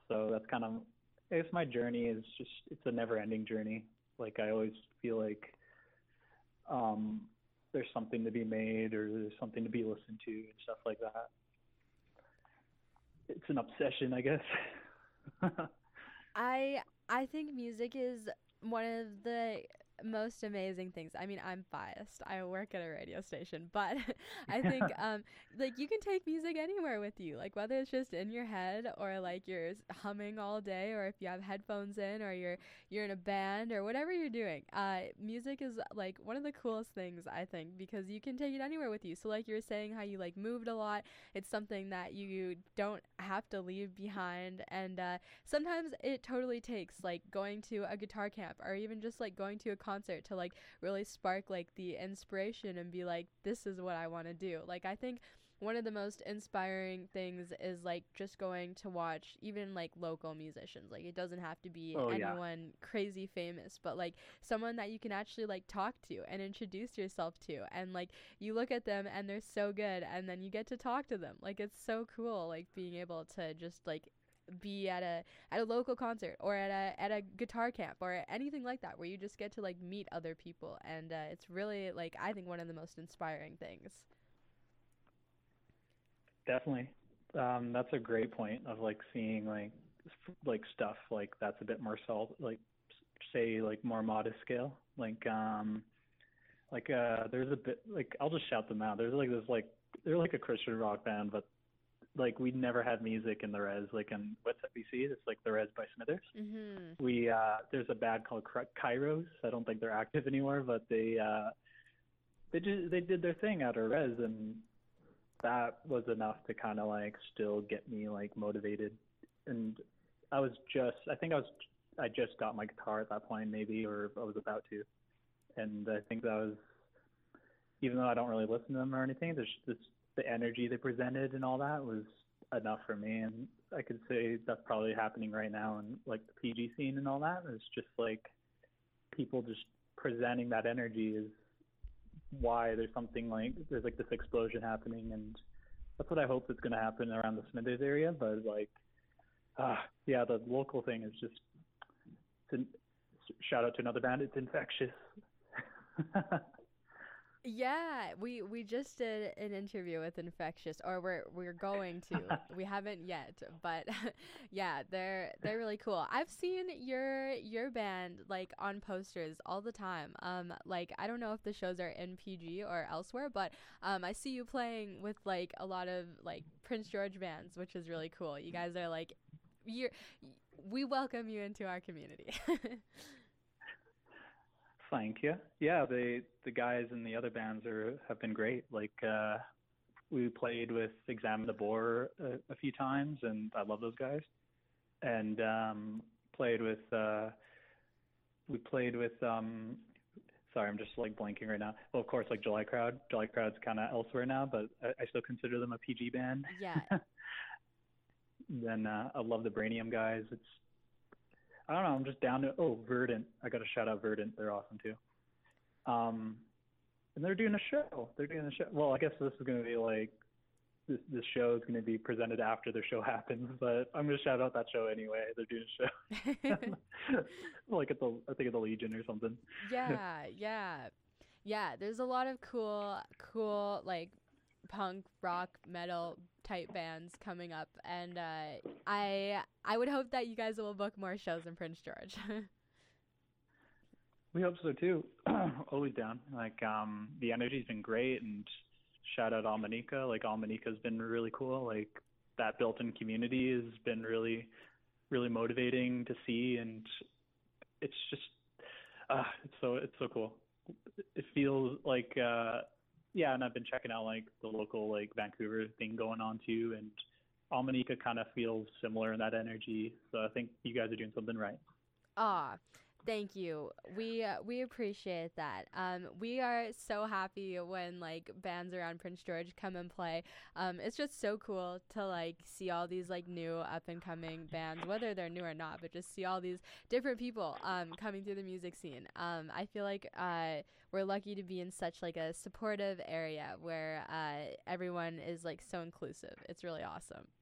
So that's kind of, I guess my journey is just, it's a never ending journey. Like I always feel like there's something to be made or there's something to be listened to and stuff like that. It's an obsession, I guess. I think music is one of the most amazing things. I mean, I'm biased. I work at a radio station, but I think like you can take music anywhere with you. Like whether it's just in your head or like you're humming all day or if you have headphones in or you're in a band or whatever you're doing. Music is like one of the coolest things I think because you can take it anywhere with you. So like you were saying how you like moved a lot, it's something that you don't have to leave behind and sometimes it totally takes like going to a guitar camp or even just like going to a concert to like really spark like the inspiration and be like, this is what I want to do. Like I think one of the most inspiring things is like just going to watch even like local musicians. Like it doesn't have to be Oh yeah, anyone crazy famous, but like someone that you can actually like talk to and introduce yourself to. And like you look at them and they're so good and then you get to talk to them. Like it's so cool like being able to just like be at a local concert or at a guitar camp or anything like that where you just get to like meet other people and it's really like I think one of the most inspiring things. definitely. That's a great point of like seeing like stuff like that's a bit more like say like more modest scale. There's a bit like I'll just shout them out. There's like this like they're like a Christian rock band, but like we never had music in the Res, like in what's FBC, it's like the Res by Smithers. Mhm. We there's a band called Kairos. I don't think they're active anymore, but they did their thing at our Res, and that was enough to kind of like still get me like motivated. And I just got my guitar at that point maybe, or I was about to, and I think that was, even though I don't really listen to them or anything, there's this the energy they presented and all that was enough for me. And I could say that's probably happening right now in like the PG scene and all that. It's just like people just presenting that energy is why there's something like there's like this explosion happening, and that's what I hope is going to happen around the Smithers area. But like, yeah, the local thing is just shout out to another band. It's infectious. Yeah, we just did an interview with Infectious, or we're going to. We haven't yet, but yeah, they're really cool. I've seen your band like on posters all the time. Like I don't know if the shows are in PG or elsewhere, but I see you playing with like a lot of like Prince George bands, which is really cool. You guys are like you're we welcome you into our community. Thank you. Yeah, the guys in the other bands have been great. Like we played with Examine the Boar a few times, and I love those guys. And played with we played with sorry, I'm just like blanking right now. Well, of course, like July Crowd. July Crowd's kind of elsewhere now, but I still consider them a PG band. Yeah. Then I love the Brainium guys. I don't know. I'm just down to Verdant. I got to shout out Verdant. They're awesome too. And they're doing a show. They're doing a show. Well, I guess this is going to be like this show is going to be presented after the show happens, but I'm going to shout out that show anyway. They're doing a show, like I think at the Legion or something. Yeah, yeah. Yeah, there's a lot of cool like punk, rock, metal type bands coming up and I would hope that you guys will book more shows in Prince George. We hope so too. Always down. Like the energy's been great, and shout out Almanica. Like Almanica's been really cool. Like that built-in community has been really, really motivating to see, and it's just it's so cool. It feels like yeah, and I've been checking out like the local like Vancouver thing going on too, and Almanica kind of feels similar in that energy. So I think you guys are doing something right. Ah, thank you. We appreciate that. We are so happy when like bands around Prince George come and play. It's just so cool to like see all these like new up and coming bands, whether they're new or not, but just see all these different people coming through the music scene. I feel like we're lucky to be in such like a supportive area where everyone is like so inclusive. It's really awesome.